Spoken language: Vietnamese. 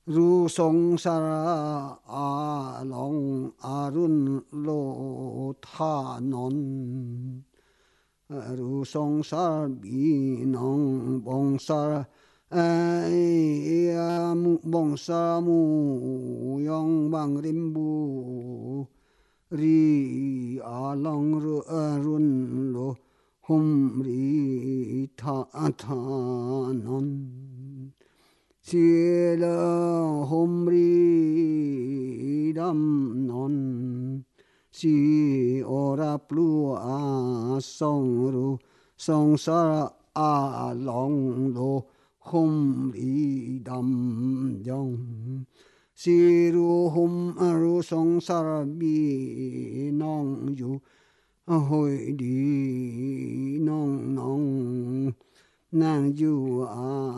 ru song sara a long arun lo tha non ru song sar bi nong bong sar mu bong sa mu yong bang rim bu ri a long ru run lo hum ri tha tha non si la hum ri dam non si ora plu a song ru song sa a long lo hum ri dam yong si ru hum ru song sa bi nong yu hồi đi nong nong nàng yu a